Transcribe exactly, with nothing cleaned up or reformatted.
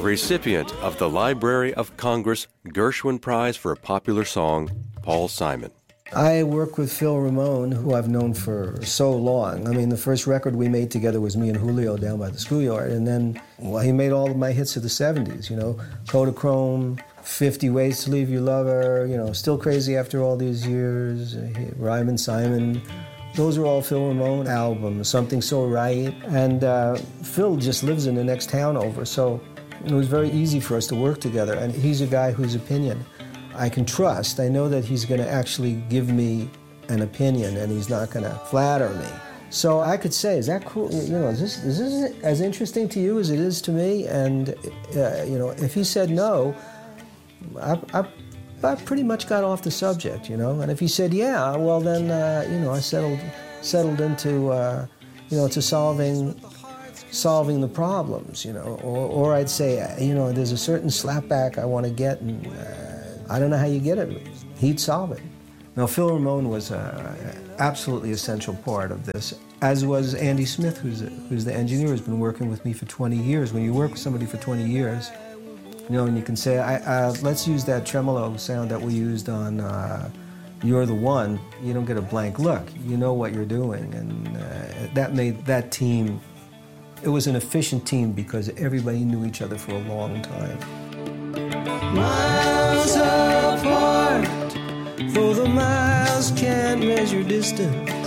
recipient of the Library of Congress Gershwin Prize for a Popular Song, Paul Simon. I work with Phil Ramone, who I've known for so long. I mean, the first record we made together was me and Julio down by the schoolyard, and then, well, he made all of my hits of the seventies, you know, Kodachrome, fifty Ways to Leave Your Lover, you know, Still Crazy After All These Years, Ryman Simon. Those are all Phil Ramone albums, Something So Right. And uh, Phil just lives in the next town over, so it was very easy for us to work together. And he's a guy whose opinion I can trust. I know that he's going to actually give me an opinion and he's not going to flatter me. So I could say, is that cool? You know, is this, is this as interesting to you as it is to me? And, uh, you know, if he said no, I, I, I pretty much got off the subject, you know. And if he said yeah, well then, uh, you know, I settled settled into, uh, you know, to solving solving the problems, you know. Or, or I'd say, you know, there's a certain slapback I want to get, and uh, I don't know how you get it. He'd solve it. Now, Phil Ramone was an absolutely essential part of this, as was Andy Smith, who's, a, who's the engineer, who's been working with me for twenty years. When you work with somebody for twenty years, you know, and you can say, I, uh, let's use that tremolo sound that we used on uh, You're the One. You don't get a blank look. You know what you're doing. And uh, that made that team, it was an efficient team because everybody knew each other for a long time. Miles apart, though the miles can't measure distance.